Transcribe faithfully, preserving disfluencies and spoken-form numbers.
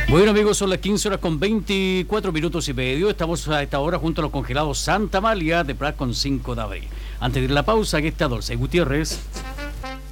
Bueno, amigos, son las quince horas con veinticuatro minutos y medio. Estamos a esta hora junto a los congelados Santa Amalia de Prat con cinco de abril. Antes de ir a la pausa, aquí está Dolce Gutiérrez.